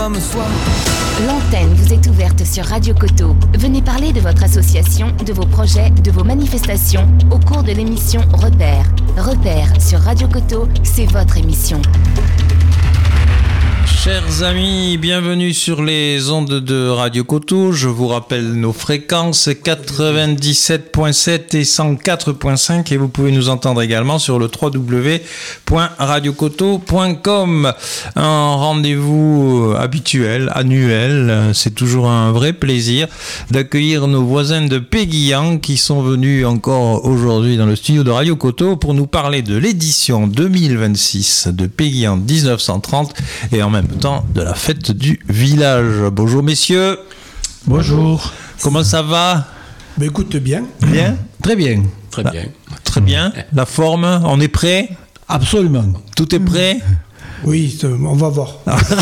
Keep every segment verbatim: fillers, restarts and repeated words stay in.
comme soi. L'antenne vous est ouverte sur Radio Coteau. Venez parler de votre association, de vos projets, de vos manifestations au cours de l'émission Repère. Repère sur Radio Coteau, c'est votre émission. Chers amis, bienvenue sur les ondes de Radio Coteau. Je vous rappelle nos fréquences quatre-vingt-dix-sept virgule sept et cent quatre virgule cinq et vous pouvez nous entendre également sur le w w w point radio coteau point com. Un rendez-vous habituel, annuel. C'est toujours un vrai plaisir d'accueillir nos voisins de Péguillan qui sont venus encore aujourd'hui dans le studio de Radio Coteau pour nous parler de l'édition deux mille vingt-six de Péguillan dix-neuf cent trente et en même temps de la fête du village. Bonjour messieurs. Bonjour. Comment ça va? Ben écoute, bien. Bien. Très bien. Très bien. Très bien. La forme, on est prêt? Absolument. Tout est prêt? Oui, on va voir.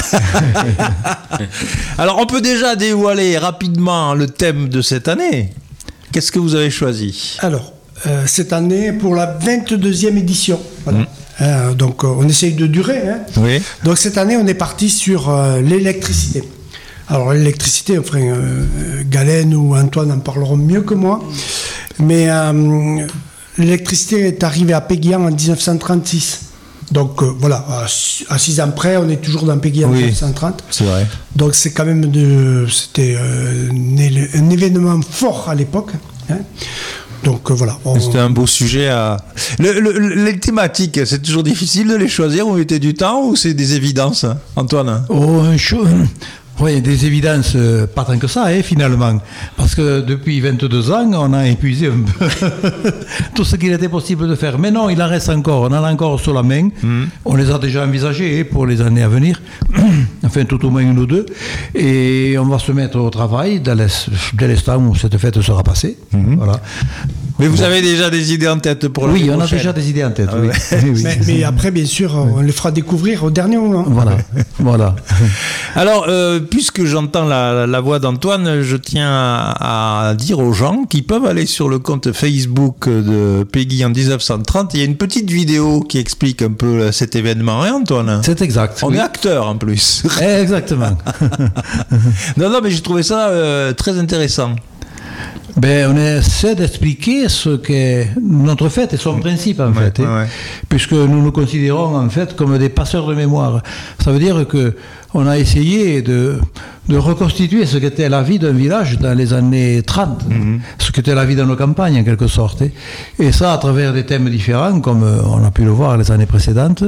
Alors on peut déjà dévoiler rapidement le thème de cette année. Qu'est-ce que vous avez choisi? Alors, euh, cette année, pour la vingt-deuxième édition, voilà. Mmh. Euh, donc euh, on essaye de durer. Hein. Oui. Donc cette année, on est parti sur euh, l'électricité. Alors l'électricité, enfin, euh, Galen ou Antoine en parleront mieux que moi. Mais euh, l'électricité est arrivée à Péguillan en dix-neuf cent trente-six. Donc euh, voilà, à six ans près, on est toujours dans Péguillan en oui, dix-neuf cent trente. C'est vrai. Donc c'est quand même de, c'était euh, un, un événement fort à l'époque. Hein. Donc euh, voilà. On... C'était un beau sujet à. Le, le, les thématiques, c'est toujours difficile de les choisir. Vous mettez du temps ou c'est des évidences, Antoine? Oh, un chaud. Oui, des évidences, euh, pas tant que ça, hein, finalement. Parce que depuis vingt-deux ans, on a épuisé un peu tout ce qu'il était possible de faire. Mais non, il en reste encore. On en a encore sous la main. Mmh. On les a déjà envisagés pour les années à venir. Enfin, tout au moins une ou deux. Et on va se mettre au travail dès l'instant où cette fête sera passée. Mmh. Voilà. Mais vous avez déjà des idées en tête pour l'année Oui, on prochaine. a déjà des idées en tête. Ah oui. ouais. Oui, oui. Mais, mais après, bien sûr, on les fera découvrir au dernier moment. Voilà. Voilà. Alors, euh, puisque j'entends la, la voix d'Antoine, je tiens à, à dire aux gens qui peuvent aller sur le compte Facebook de Péguillan dix-neuf cent trente. Il y a une petite vidéo qui explique un peu cet événement, hein, Antoine? C'est exact. On oui. est acteur en plus. Exactement. non, non, mais j'ai trouvé ça euh, très intéressant. Ben, on essaie d'expliquer ce qu'est notre fête et son principe, en ouais, fait, ouais, hein, ouais. puisque nous nous considérons, en fait, comme des passeurs de mémoire. Ça veut dire que on a essayé de, de reconstituer ce qu'était la vie d'un village dans les années trente, mm-hmm. ce qu'était la vie dans nos campagnes, en quelque sorte. Hein. Et ça, à travers des thèmes différents, comme on a pu le voir les années précédentes.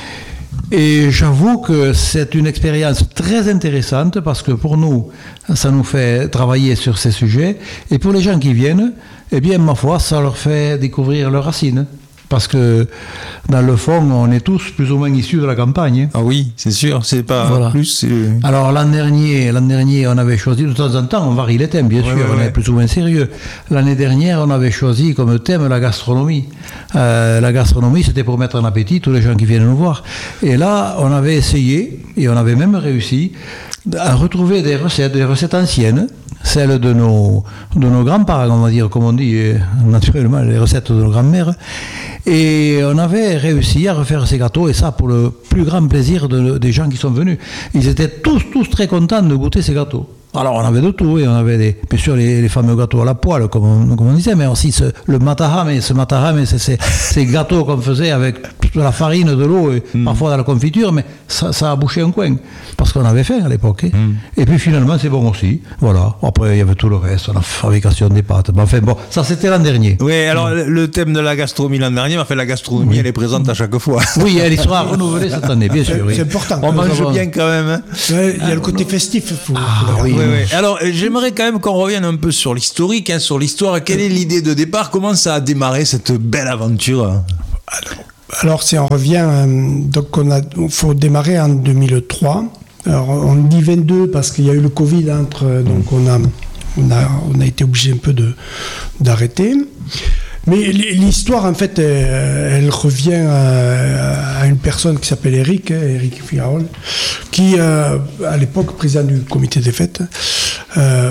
Et j'avoue que c'est une expérience très intéressante parce que pour nous, ça nous fait travailler sur ces sujets. Et pour les gens qui viennent, eh bien, ma foi, ça leur fait découvrir leurs racines. Parce que, dans le fond, on est tous plus ou moins issus de la campagne. Ah oui, c'est sûr, c'est pas voilà. plus... C'est... Alors, l'an dernier, l'an dernier, on avait choisi, de temps en temps, on varie les thèmes, bien ouais, sûr, ouais, on ouais. est plus ou moins sérieux. L'année dernière, on avait choisi comme thème la gastronomie. Euh, la gastronomie, c'était pour mettre en appétit tous les gens qui viennent nous voir. Et là, on avait essayé, et on avait même réussi, à retrouver des recettes, des recettes anciennes, celles de nos, de nos grands-parents, on va dire, comme on dit naturellement, les recettes de nos grands-mères. Et on avait réussi à refaire ces gâteaux, et ça pour le plus grand plaisir de, des gens qui sont venus. Ils étaient tous, tous très contents de goûter ces gâteaux. Alors on avait de tout, et on avait des, bien sûr les, les fameux gâteaux à la poêle, comme on, comme on disait, mais aussi ce, le matahame, ce matahame, c'est ces, ces gâteaux qu'on faisait avec de la farine, de l'eau, et mm. parfois dans la confiture, mais ça, ça a bouché un coin, parce qu'on avait faim à l'époque. Hein. Mm. Et puis finalement c'est bon aussi, voilà. Après il y avait tout le reste, la fabrication des pâtes, mais enfin bon, ça c'était l'an dernier. Oui, alors mm. le thème de la gastronomie l'an dernier, enfin la gastronomie oui. elle est présente à chaque fois. Oui, elle sera renouvelée cette année, bien sûr. Oui. C'est important. On mange avons... bien quand même. Hein. Ouais, il y a le côté festif. Faut, ah, faut oui, oui, oui. Alors j'aimerais quand même qu'on revienne un peu sur l'historique, hein, sur l'histoire. Quelle est l'idée de départ? Comment ça a démarré cette belle aventure? Alors, alors si on revient, euh, donc on a, faut démarrer en deux mille trois. Alors on dit vingt-deux parce qu'il y a eu le Covid entre, donc on a, on a, on a été obligé un peu de d'arrêter. Mais l'histoire, en fait, elle, elle revient à, à une personne qui s'appelle Eric, hein, Eric Figarol, qui, euh, à l'époque, président du comité des fêtes, euh,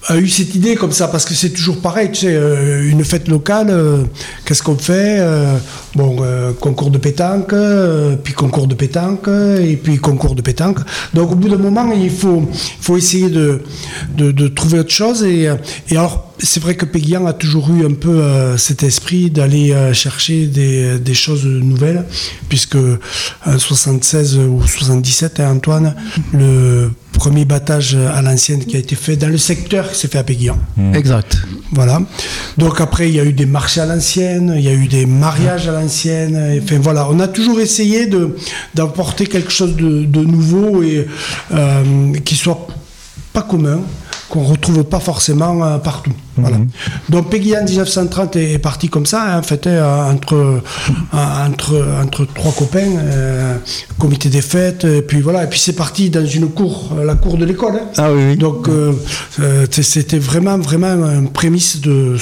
a eu cette idée comme ça, parce que c'est toujours pareil, tu sais, euh, une fête locale, euh, qu'est-ce qu'on fait euh, Bon, euh, concours de pétanque, euh, puis concours de pétanque, et puis concours de pétanque. Donc au bout d'un moment, il faut, faut essayer de, de, de trouver autre chose. Et, et alors, c'est vrai que Péguillan a toujours eu un peu euh, cet esprit d'aller euh, chercher des, des choses nouvelles, puisque en soixante-seize ou soixante-dix-sept, hein, Antoine, le premier battage à l'ancienne qui a été fait dans le secteur s'est fait à Péguillan. Mmh. Exact. Voilà. Donc après, il y a eu des marchés à l'ancienne, il y a eu des mariages à l'ancienne. Enfin voilà, on a toujours essayé de, d'apporter quelque chose de, de nouveau et euh, qui soit pas commun, qu'on ne retrouve pas forcément euh, partout. Voilà. Mmh. Donc Péguillan dix-neuf cent trente est, est parti comme ça, hein, en fait, euh, entre, euh, entre, entre trois copains, euh, comité des fêtes, et puis voilà, et puis c'est parti dans une cour, la cour de l'école. Hein. Ah oui, oui. Donc euh, euh, c'était vraiment, vraiment une prémisse de...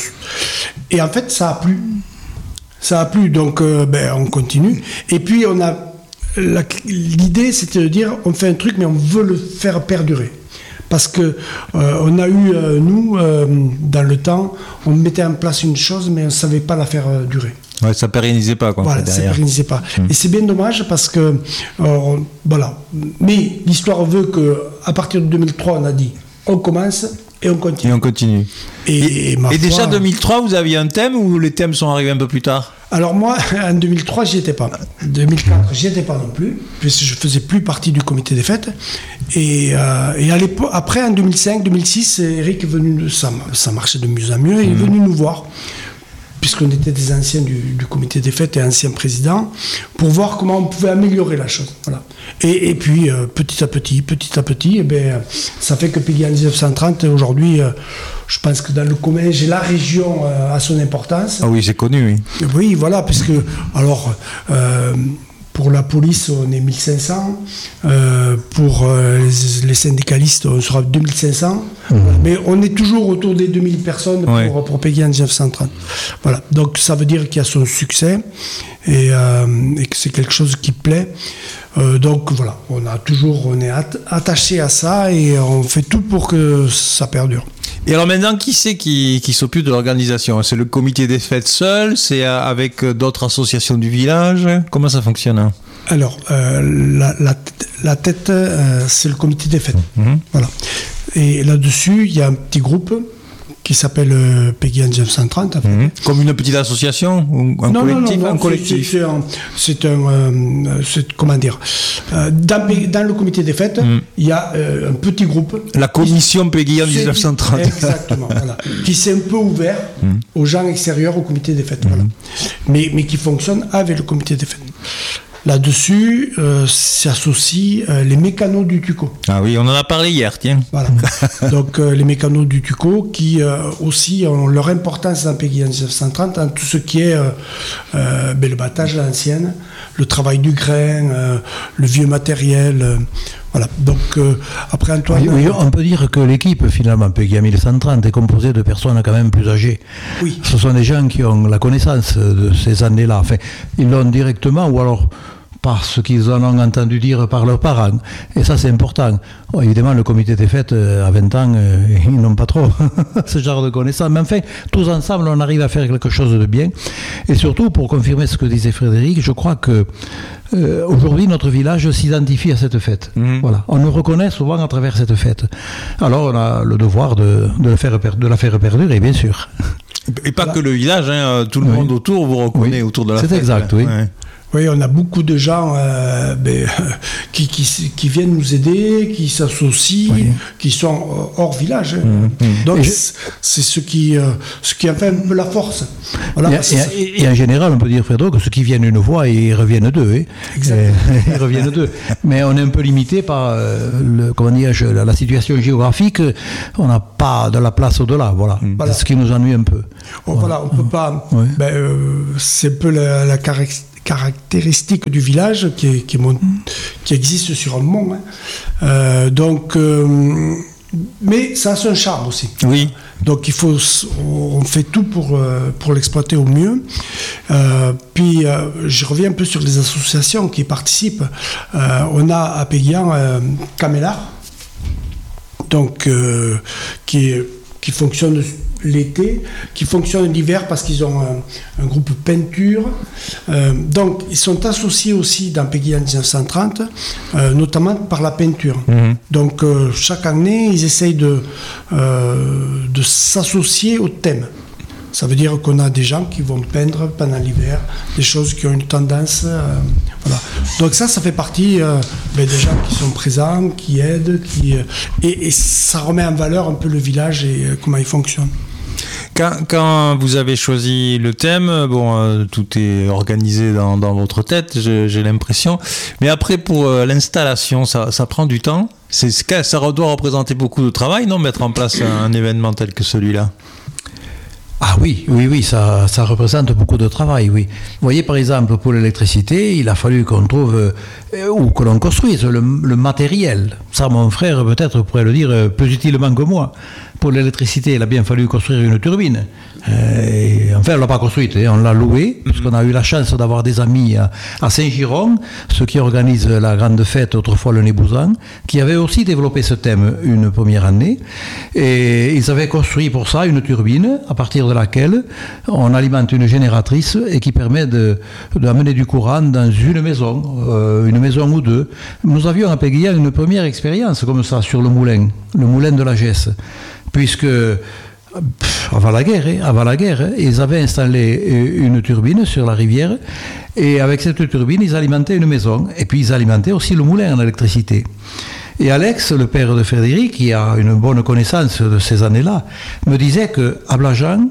Et en fait, ça a plu. Ça a plu, donc euh, ben, on continue. Et puis on a... La, l'idée, c'était de dire, on fait un truc, mais on veut le faire perdurer. Parce que euh, on a eu, euh, nous, euh, dans le temps, on mettait en place une chose, mais on ne savait pas la faire euh, durer. Ouais, ça ne pérennisait pas, quoi. Voilà, ça ne pérennisait pas. Hum. Et c'est bien dommage parce que, euh, voilà. Mais l'histoire veut qu'à partir de deux mille trois, on a dit, on commence et on continue. Et on continue. Et, et, et, et déjà, foi, deux mille trois, vous aviez un thème ou les thèmes sont arrivés un peu plus tard ? Alors moi, en deux mille trois, j'y étais pas. deux mille quatre, j'y étais pas non plus, puisque je faisais plus partie du comité des fêtes. Et, euh, et à l'époque, après, en deux mille cinq, deux mille six, Eric est venu, ça, ça marchait de mieux en mieux, il est venu nous voir, puisqu'on était des anciens du, du comité des fêtes et anciens présidents, pour voir comment on pouvait améliorer la chose. Voilà. Et, et puis, euh, petit à petit, petit à petit, eh ben, ça fait que Péguillan dix-neuf cent trente, aujourd'hui, euh, je pense que dans le Comminges, la région euh, a son importance. Ah oui, c'est connu, oui. Oui, voilà, puisque, alors, euh, pour la police, on est mille cinq cents, euh, pour euh, les, les syndicalistes, on sera deux mille cinq cents, mmh. mais on est toujours autour des deux mille personnes pour, ouais. pour Péguillan dix-neuf cent trente. Voilà, donc ça veut dire qu'il y a son succès et, euh, et que c'est quelque chose qui plaît. Euh, donc voilà, on a toujours, on est at- attaché à ça et on fait tout pour que ça perdure. Et alors maintenant, qui c'est qui, qui s'occupe de l'organisation ? C'est le comité des fêtes seul ? C'est avec d'autres associations du village ? Comment ça fonctionne ? Alors, euh, la, la, la tête, euh, c'est le comité des fêtes. Mmh. Voilà. Et là-dessus, il y a un petit groupe qui s'appelle euh, Péguillan dix-neuf cent trente. En fait. Mmh. Comme une petite association ou un non, collectif, non, non, un non, collectif. C'est, c'est un, c'est un euh, c'est, comment dire, euh, dans, dans le comité des fêtes, mmh. il y a euh, un petit groupe. La commission Péguillan dix-neuf cent trente. Exactement, voilà, qui s'est un peu ouvert mmh. aux gens extérieurs au comité des fêtes, mmh. voilà. mais, mais qui fonctionne avec le comité des fêtes. Là-dessus, euh, s'associent euh, les mécanos du Tuco. Ah oui, on en a parlé hier, tiens. Voilà. Donc euh, les mécanos du Tuco qui euh, aussi ont leur importance dans Péguillan dix-neuf cent trente, dans tout ce qui est euh, euh, ben, le battage à l'ancienne, le travail du grain, euh, le vieux matériel. Euh, voilà. Donc euh, après Antoine. Oui, oui, on peut dire que l'équipe finalement Péguillan mille cent trente est composée de personnes quand même plus âgées. Oui. Ce sont des gens qui ont la connaissance de ces années-là. Enfin, ils l'ont directement ou alors parce qu'ils en ont entendu dire par leurs parents. Et ça, c'est important. Bon, évidemment, le comité des fêtes, à vingt ans, euh, ils n'ont pas trop ce genre de connaissances. Mais enfin, tous ensemble, on arrive à faire quelque chose de bien. Et surtout, pour confirmer ce que disait Frédéric, je crois que euh, aujourd'hui, notre village s'identifie à cette fête. Mmh. Voilà. On nous reconnaît souvent à travers cette fête. Alors, on a le devoir de, de, le faire, de la faire perdurer, bien sûr. Et pas voilà. que le village, hein, tout le oui. monde autour vous reconnaît oui. autour de la c'est fête. C'est exact, oui. Ouais. Oui, on a beaucoup de gens euh, ben, qui, qui, qui viennent nous aider, qui s'associent, oui. qui sont hors village. Mmh. Donc, je... c'est ce qui, euh, ce qui a fait un peu la force. Voilà, et, et, et en général, on peut dire, Fredo, que ceux qui viennent une fois, ils reviennent deux. Hein. Exactement. Ils reviennent deux. Mais on est un peu limité par euh, le, comment dire, la situation géographique. On n'a pas de la place au-delà. Voilà. Mmh. voilà. C'est ce qui nous ennuie un peu. Oh, voilà. voilà, on ne peut pas. Oui. Ben, euh, c'est un peu la, la caractéristique. caractéristique du village qui, est, qui, est mon, qui existe sur un mont. Hein. Euh, donc, euh, mais ça a son charme aussi. Oui. Donc il faut, on fait tout pour, pour l'exploiter au mieux. Euh, puis euh, je reviens un peu sur les associations qui participent. Euh, on a à Péguillan euh, Camélar, donc euh, qui est qui fonctionnent l'été, qui fonctionnent l'hiver parce qu'ils ont un, un groupe peinture. Euh, donc, ils sont associés aussi dans Pegida dix-neuf cent trente, euh, notamment par la peinture. Mmh. Donc, euh, chaque année, ils essayent de, euh, de s'associer au thème. Ça veut dire qu'on a des gens qui vont peindre pendant l'hiver, des choses qui ont une tendance. Euh, voilà. Donc ça, ça fait partie euh, ben, des gens qui sont présents, qui aident, qui, euh, et, et ça remet en valeur un peu le village et euh, comment il fonctionne. Quand, quand vous avez choisi le thème, bon, euh, tout est organisé dans, dans votre tête, j'ai, j'ai l'impression. Mais après, pour euh, l'installation, ça, ça prend du temps. C'est, ça doit représenter beaucoup de travail, non, mettre en place un, un événement tel que celui-là? Ah oui, oui, oui, ça, ça représente beaucoup de travail, oui. Vous voyez, par exemple, pour l'électricité, il a fallu qu'on trouve, euh, ou que l'on construise le, le matériel. Ça, mon frère, peut-être, pourrait le dire euh, plus utilement que moi. Pour l'électricité, il a bien fallu construire une turbine. Euh, et, enfin, on ne l'a pas construite, hein, on l'a louée, parce qu'on a eu la chance d'avoir des amis à, à Saint-Giron, ceux qui organisent la grande fête, autrefois le Nébouzan, qui avaient aussi développé ce thème une première année. Et ils avaient construit pour ça une turbine, à partir de laquelle on alimente une génératrice et qui permet de, d'amener du courant dans une maison, euh, une maison ou deux. Nous avions à Pegida une première expérience comme ça sur le moulin, le moulin de la Gesse, puisque pff, avant la guerre, hein, avant la guerre, hein, ils avaient installé une turbine sur la rivière et avec cette turbine, ils alimentaient une maison et puis ils alimentaient aussi le moulin en électricité. Et Alex, le père de Frédéric, qui a une bonne connaissance de ces années-là, me disait qu'à Blajan,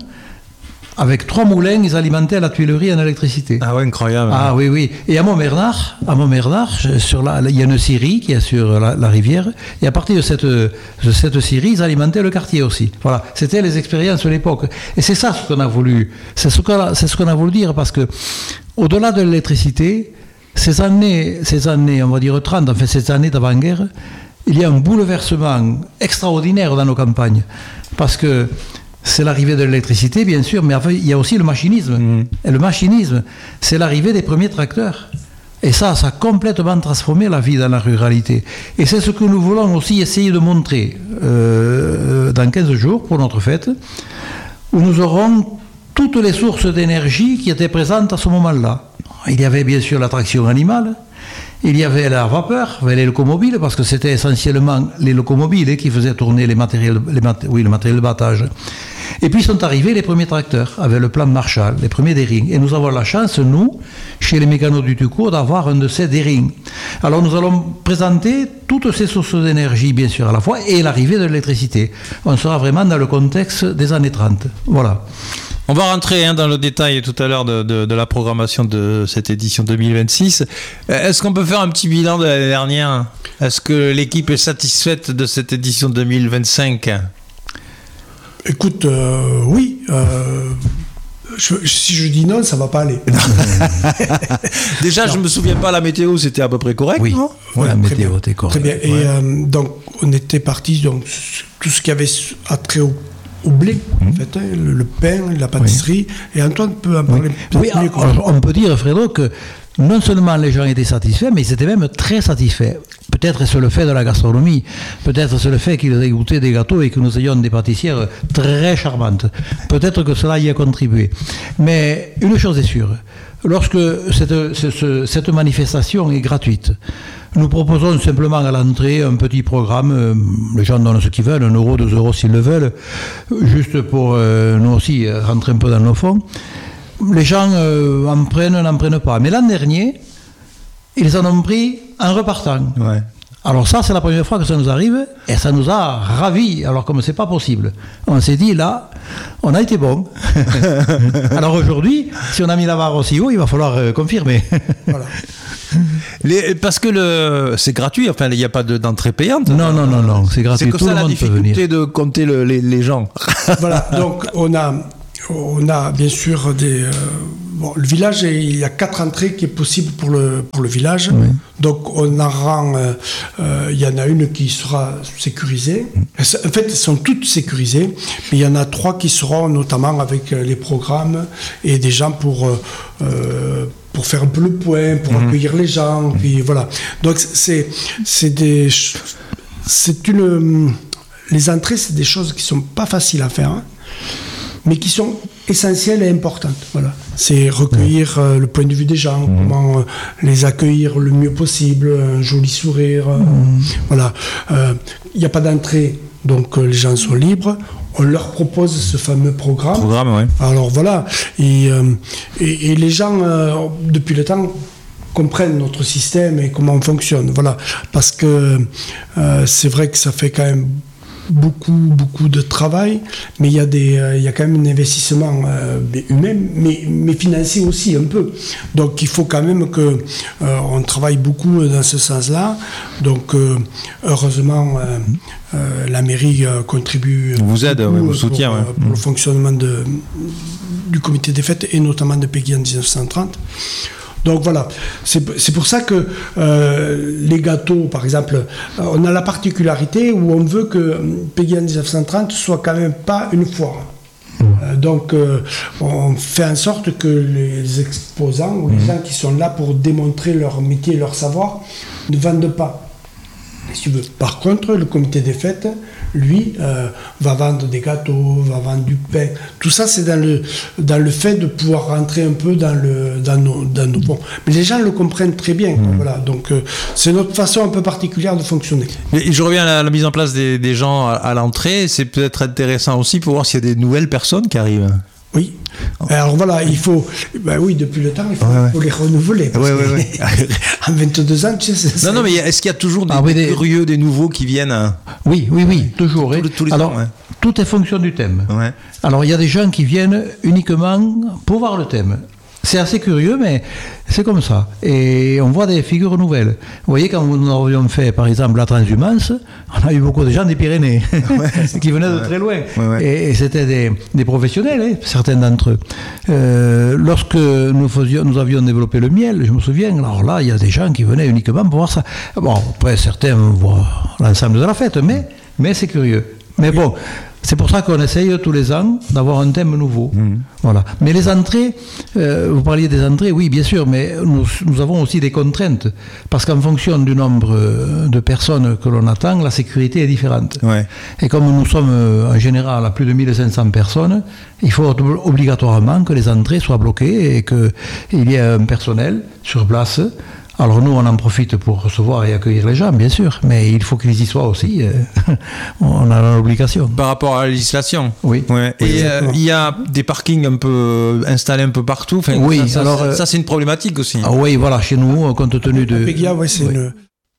avec trois moulins, ils alimentaient la Tuilerie en électricité. Ah ouais, incroyable. Ah oui, oui. Et à Montbernard, à Montbernard, sur la, il y a une scierie qui est sur la, la rivière, et à partir de cette, de cette scierie, ils alimentaient le quartier aussi. Voilà, c'était les expériences de l'époque. Et c'est ça ce qu'on a voulu, c'est ce qu'on a, c'est ce qu'on a voulu dire, parce que au-delà de l'électricité, ces années, ces années, on va dire trente, enfin ces années d'avant-guerre, il y a un bouleversement extraordinaire dans nos campagnes, parce que c'est l'arrivée de l'électricité, bien sûr, mais il y a aussi le machinisme. Mmh. Et le machinisme, c'est l'arrivée des premiers tracteurs. Et ça, ça a complètement transformé la vie dans la ruralité. Et c'est ce que nous voulons aussi essayer de montrer euh, dans quinze jours, pour notre fête, où nous aurons toutes les sources d'énergie qui étaient présentes à ce moment-là. Il y avait bien sûr la traction animale, il y avait la vapeur, les locomobiles, parce que c'était essentiellement les locomobiles qui faisaient tourner les matériels, les mat- oui, le matériel de battage. Et puis sont arrivés les premiers tracteurs, avec le plan Marshall, les premiers Dering. Et nous avons la chance, nous, chez les mécanos du Tucourt, d'avoir un de ces Dering. Alors nous allons présenter toutes ces sources d'énergie, bien sûr, à la fois, et l'arrivée de l'électricité. On sera vraiment dans le contexte des années trente. Voilà. On va rentrer hein, dans le détail tout à l'heure de, de, de la programmation de cette édition deux mille vingt-six. Est-ce qu'on peut faire un petit bilan de l'année dernière ? Est-ce que l'équipe est satisfaite de cette édition deux mille vingt-cinq ? Écoute, euh, oui. Euh, je, si je dis non, ça ne va pas aller. Déjà, non. Je ne me souviens pas, la météo, c'était à peu près correct, oui. non ? Oui, la météo était correcte. Très bien. Et ouais. euh, donc, on était parti, donc, tout ce qui avait attrait au au blé, mmh. en fait, hein, le, le pain, la pâtisserie, oui. Et Antoine peut en parler oui. Oui, alors, on peut dire, Fredo, que non seulement les gens étaient satisfaits, mais ils étaient même très satisfaits. Peut-être c'est le fait de la gastronomie, peut-être c'est le fait qu'ils aient goûté des gâteaux et que nous ayons des pâtissières très charmantes. Peut-être que cela y a contribué. Mais une chose est sûre, lorsque cette, cette, cette manifestation est gratuite, nous proposons simplement à l'entrée un petit programme, les gens donnent ce qu'ils veulent, un euro, deux euros s'ils le veulent, juste pour euh, nous aussi rentrer un peu dans nos fonds. Les gens euh, en prennent, n'en prennent pas. Mais l'an dernier, ils en ont pris en repartant. Ouais. Alors ça, c'est la première fois que ça nous arrive, et ça nous a ravis, alors comme c'est pas possible. On s'est dit, là, on a été bon. Alors aujourd'hui, si on a mis la barre aussi haut, il va falloir euh, confirmer. Voilà. Les, parce que le, c'est gratuit, enfin il n'y a pas de, d'entrée payante. Non, non, non, non, c'est gratuit. C'est que tout ça le la monde difficulté peut venir. de compter le, les, les gens. Voilà, donc on a, on a bien sûr des... Euh, bon, le village, il y a quatre entrées qui est possible pour le, pour le village. Oui. Donc on en rend... Euh, euh, il y en a une qui sera sécurisée. En fait, elles sont toutes sécurisées, mais il y en a trois qui seront notamment avec les programmes et des gens pour... Euh, pour faire un peu le point, pour mmh. accueillir les gens, puis voilà. Donc c'est, c'est, des, c'est une, les entrées, c'est des choses qui sont pas faciles à faire, hein, mais qui sont essentielles et importantes. Voilà. C'est recueillir euh, le point de vue des gens, mmh. comment euh, les accueillir le mieux possible, un joli sourire. Euh, mmh. Voilà. Il n'y a pas d'entrée, donc euh, les gens sont libres. On leur propose ce fameux programme. Programme, ouais. Alors voilà. Et, euh, et, et les gens, euh, depuis le temps, comprennent notre système et comment on fonctionne. Voilà. Parce que euh, c'est vrai que ça fait quand même beaucoup, beaucoup de travail, mais il y a des, euh, il y a quand même un investissement euh, humain, mais, mais financier aussi un peu. Donc il faut quand même que euh, on travaille beaucoup dans ce sens-là. Donc euh, heureusement, euh, euh, la mairie euh, contribue. Vous aide, ouais, vous soutient, pour, ouais. euh, pour mmh. le fonctionnement de, du comité des fêtes et notamment de Peggy en dix-neuf cent trente. Donc voilà, c'est, c'est pour ça que euh, les gâteaux, par exemple, on a la particularité où on veut que Peggy en dix-neuf cent trente soit quand même pas une foire. Mmh. Euh, donc euh, on fait en sorte que les exposants ou les mmh. gens qui sont là pour démontrer leur métier, leur savoir, ne vendent pas. Si tu veux. Par contre, le comité des fêtes, lui, euh, va vendre des gâteaux, va vendre du pain. Tout ça, c'est dans le, dans le fait de pouvoir rentrer un peu dans, le, dans, nos, dans nos ponts. Mais les gens le comprennent très bien. Mmh. Voilà. Donc, euh, c'est notre façon un peu particulière de fonctionner. Et je reviens à la, à la mise en place des, des gens à, à l'entrée. C'est peut-être intéressant aussi pour voir s'il y a des nouvelles personnes qui arrivent. Oui. Alors voilà, il faut. Ben oui, depuis le temps, il faut, ouais, ouais. faut les renouveler. Parce ouais, ouais, ouais. En vingt-deux ans, tu sais. C'est, non, non, mais est-ce qu'il y a toujours des, ah, oui, des curieux, des nouveaux qui viennent à... Oui, oui, oui, toujours. Tous, tous les Alors, ans, ouais. tout est fonction du thème. Ouais. Alors, il y a des gens qui viennent uniquement pour voir le thème. C'est assez curieux, mais c'est comme ça. Et on voit des figures nouvelles. Vous voyez, quand nous avions fait, par exemple, la transhumance, on a eu beaucoup de gens des Pyrénées ouais. qui venaient de ouais. très loin. Ouais, ouais. Et, et c'était des, des professionnels, hein, certains d'entre eux. Euh, lorsque nous, faisions, nous avions développé le miel, je me souviens, alors là, il y a des gens qui venaient uniquement pour voir ça. Bon, après, certains voient l'ensemble de la fête, mais, mais c'est curieux. Mais bon... C'est pour ça qu'on essaye tous les ans d'avoir un thème nouveau. Mmh. Voilà. Mais les entrées, euh, vous parliez des entrées, oui, bien sûr, mais nous, nous avons aussi des contraintes. Parce qu'en fonction du nombre de personnes que l'on attend, la sécurité est différente. Ouais. Et comme nous sommes en général à plus de mille cinq cents personnes, il faut obligatoirement que les entrées soient bloquées et qu'il y ait un personnel sur place. Alors nous, on en profite pour recevoir et accueillir les gens, bien sûr, mais il faut qu'ils y soient aussi. Euh, on a l'obligation. Par rapport à la législation. Oui. Ouais. Et il euh, y a des parkings un peu installés un peu partout. Enfin, oui. Ça, ça, alors ça, ça, c'est une problématique aussi. Ah oui, voilà, chez nous, compte tenu de. Péguia, ouais, c'est oui. une.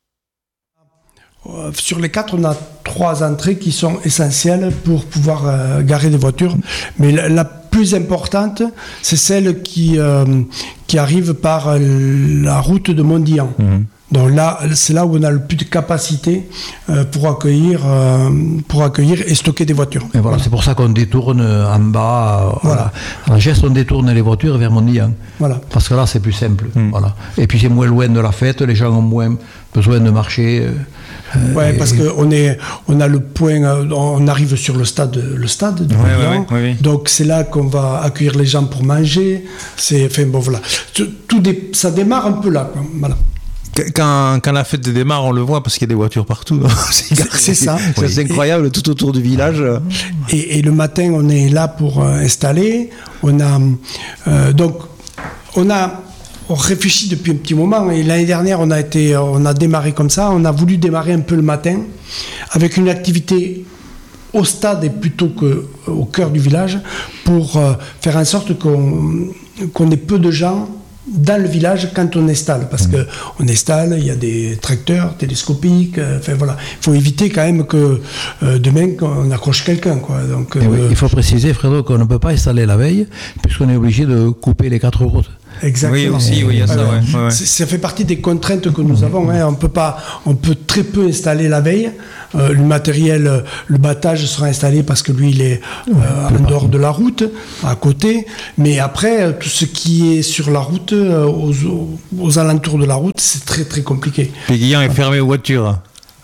Sur les quatre, on a trois entrées qui sont essentielles pour pouvoir euh, garer des voitures. Mais la, la plus importante, c'est celle qui, euh, qui arrive par la route de Montdian. Mmh. Donc là, c'est là où on a le plus de capacité euh, pour accueillir, euh, pour accueillir et stocker des voitures. Et voilà, voilà. C'est pour ça qu'on détourne en bas. Euh, voilà. À la geste, on détourne les voitures vers Montdian. Voilà. Parce que là, c'est plus simple. Mmh. Voilà. Et puis c'est moins loin de la fête, les gens ont moins besoin de marcher. Euh, Ouais, parce qu'on est, on a le point, on arrive sur le stade, le stade du ouais, ouais, ouais, ouais. Donc c'est là qu'on va accueillir les gens pour manger. C'est, enfin bon voilà, tout, tout dé, ça démarre un peu là, quoi. Voilà. Quand, quand la fête démarre, on le voit parce qu'il y a des voitures partout. c'est, c'est ça. C'est, oui. c'est incroyable, et, tout autour du village. Et, et le matin, on est là pour euh, installer. On a euh, donc on a On réfléchit depuis un petit moment et l'année dernière on a été, on a démarré comme ça. On a voulu démarrer un peu le matin avec une activité au stade et plutôt qu'au cœur du village pour euh, faire en sorte qu'on, qu'on ait peu de gens dans le village quand on installe, parce mmh. qu'on installe, il y a des tracteurs télescopiques, euh, enfin voilà, il faut éviter quand même que euh, demain qu'on accroche quelqu'un, quoi. Donc, euh, oui, il faut préciser, Fredo, qu'on ne peut pas installer la veille puisqu'on est obligé de couper les quatre routes. Exactement. Oui, aussi, oui, il y a ça, ouais. Ouais, ouais. Ça fait partie des contraintes que nous avons. Hein. On peut pas, on peut très peu installer la veille. Euh, le matériel, le battage sera installé parce que lui, il est euh, ouais, en dehors de la route, à côté. Mais après, tout ce qui est sur la route, aux, aux alentours de la route, c'est très très compliqué. Péguillan est fermé aux voitures.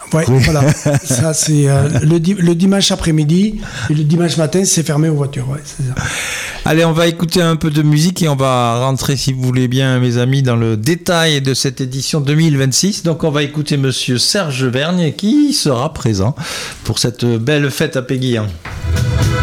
Ouais, oui. Voilà. Ça, c'est euh, le, di- le dimanche après-midi et le dimanche matin, c'est fermé aux voitures. Ouais, c'est ça. Allez, on va écouter un peu de musique et on va rentrer, si vous voulez bien, mes amis, dans le détail de cette édition deux mille vingt-six. Donc, on va écouter Monsieur Serge Vergne qui sera présent pour cette belle fête à Péguillan.